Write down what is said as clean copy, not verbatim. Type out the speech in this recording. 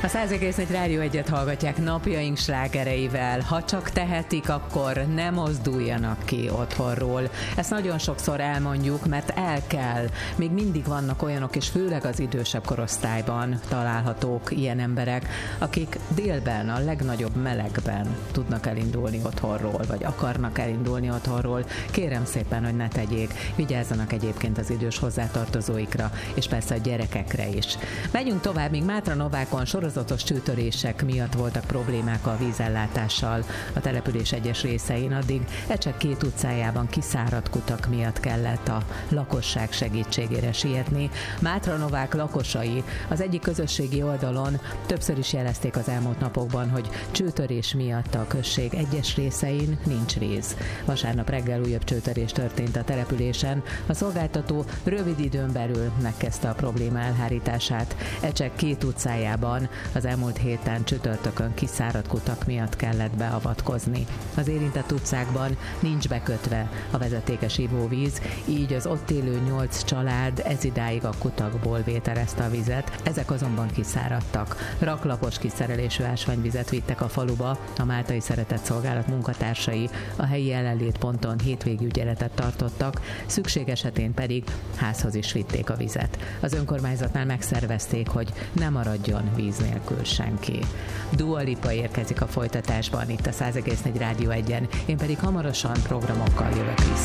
A 100,4 Rádió 1-et hallgatják napjaink slágereivel. Ha csak tehetik, akkor ne mozduljanak ki otthonról. Ezt nagyon sokszor elmondjuk, mert el kell. Még mindig vannak olyanok, és főleg az idősebb korosztályban találhatók ilyen emberek, akik délben, a legnagyobb melegben tudnak elindulni otthonról, vagy akarnak elindulni otthonról. Kérem szépen, hogy ne tegyék. Vigyázzanak egyébként az idős hozzátartozóikra, és persze a gyerekekre is. Megyünk tovább, míg Mátra Novákon sorozatos csőtörések miatt voltak problémák a vízellátással a település egyes részein, addig Ecsek 2 utcájában kiszáradt kutak miatt kellett a lakosság segítségére sietni. Mátra Novák lakosai az egyik közösségi oldalon többször is jelezték az elmúlt napokban, hogy csőtörés miatt a község egyes részein nincs víz. Vasárnap reggel újabb csőtörés történt a településen. A szolgáltató rövid időn belül megkezdte a probléma elhárítását. Ecsek 2 utcájában az elmúlt héten csütörtökön kiszáradt kutak miatt kellett beavatkozni. Az érintett utcákban nincs bekötve a vezetékes ivóvíz, így az ott élő 8 család ezidáig a kutakból vételezte a vizet, ezek azonban kiszáradtak. Raklapos kiszerelésű ásványvizet vittek a faluba, a Máltai Szeretett Szolgálat munkatársai a helyi jelenlétponton hétvégi ügyeletet tartottak, szükség esetén pedig házhoz is vitték a vizet. Az önkormányzatnál megszervezték, hogy ne maradjon víz nélkül senki. Dua Lipa érkezik a folytatásban itt a 100,4 Rádió 1-en, én pedig hamarosan programokkal jövök vissza.